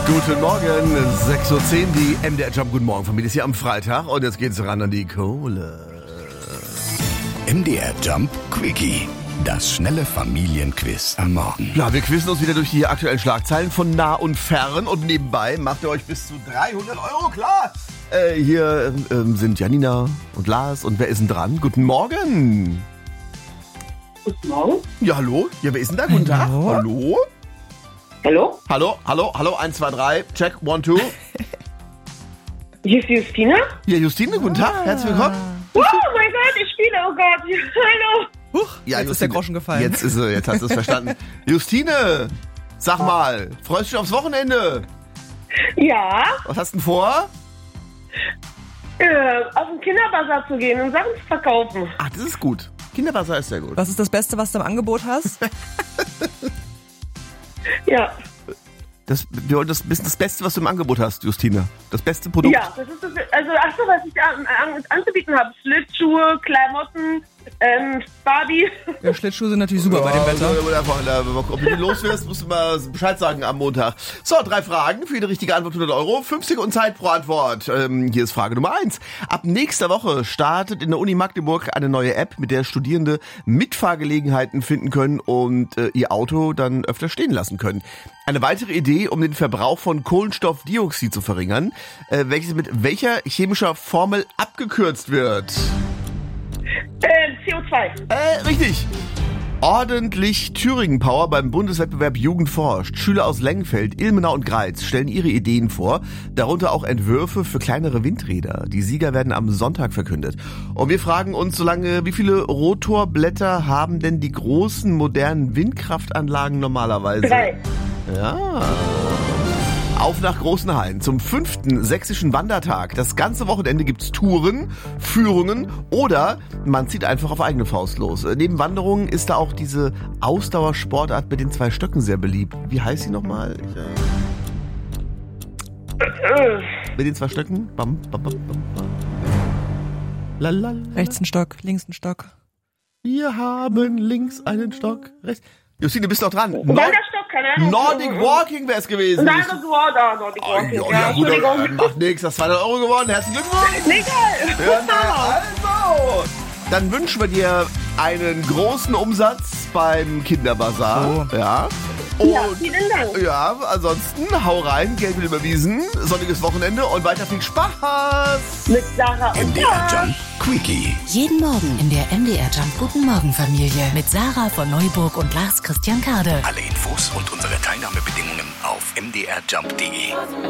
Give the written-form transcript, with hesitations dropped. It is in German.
Guten Morgen, 6.10 Uhr, die MDR Jump. Guten Morgen, Familie, ist hier am Freitag und jetzt geht's ran an die Kohle. MDR Jump Quickie, das schnelle Familienquiz am Morgen. Ja, wir quizzen uns wieder durch die aktuellen Schlagzeilen von nah und fern und nebenbei macht ihr euch bis zu 300 Euro klar. Hier sind Janina und Lars und wer ist denn dran? Guten Morgen. Guten Morgen. Ja, hallo? Ja, wer ist denn da? Guten Tag. Hallo? Hallo? Hallo, 1, 2, 3, check, 1, 2. Hier ist Justina. Ja, Justine, guten Tag, herzlich willkommen. Oh mein Gott, ich spiele, oh Gott. Hallo. Huch, Ja, jetzt ist der Groschen gefallen. Jetzt hast du es verstanden. Justine, sag mal, freust du dich aufs Wochenende? Ja, Was hast du denn vor? auf den Kinderbazar zu gehen und Sachen zu verkaufen. Ach, das ist gut. Kinderbazar ist sehr gut. Was ist das Beste, was du im Angebot hast? Ja. Wir wollen das Beste, was du im Angebot hast, Justine. Das beste Produkt. Ja, das ist das, also was ich anzubieten habe. Schlittschuhe, Klamotten, Barbie. Ja, Schlittschuhe sind natürlich super bei dem Wetter. Ob du los wirst, musst du mal Bescheid sagen am Montag. So, 3 Fragen. Für die richtige Antwort 100 Euro. 5 Sekunden Zeit pro Antwort. Hier ist Frage Nummer 1. Ab nächster Woche startet in der Uni Magdeburg eine neue App, mit der Studierende Mitfahrgelegenheiten finden können und ihr Auto dann öfter stehen lassen können. Eine weitere Idee, um den Verbrauch von Kohlenstoffdioxid zu verringern, welches mit welcher chemischer Formel abgekürzt wird? CO2. Richtig. Ordentlich Thüringen Power beim Bundeswettbewerb Jugend forscht. Schüler aus Lengenfeld, Ilmenau und Greiz stellen ihre Ideen vor, darunter auch Entwürfe für kleinere Windräder. Die Sieger werden am Sonntag verkündet. Und wir fragen uns so lange, wie viele Rotorblätter haben denn die großen modernen Windkraftanlagen normalerweise? 3. Ja. Auf nach Großenhain zum 5. sächsischen Wandertag. Das ganze Wochenende gibt's Touren, Führungen oder man zieht einfach auf eigene Faust los. Neben Wanderungen ist da auch diese Ausdauersportart mit den 2 Stöcken sehr beliebt. Wie heißt sie nochmal? Mit den 2 Stöcken? Bam, bam, bam, bam, bam. Lalala. Rechts ein Stock, links ein Stock. Wir haben links einen Stock, rechts. Justine, bist noch dran. Wanderstock, keine Ahnung. Nordic Walking wär's gewesen. Nordic Walking. Ja, gut, Entschuldigung. macht nichts. Das 200 Euro gewonnen. Herzlichen Glückwunsch. Egal. Ja, also, dann wünschen wir dir einen großen Umsatz beim Kinderbazar. So. Ja. Ja, Und vielen Dank. ja, ansonsten hau rein, Geld wird überwiesen, sonniges Wochenende und weiter viel Spaß. Mit Sarah und MDR Lars. Jump Quickie. Jeden Morgen in der MDR Jump Guten Morgen Familie mit Sarah von Neuburg und Lars Christian Kade. Alle Infos und unsere Teilnahmebedingungen auf mdrjump.de.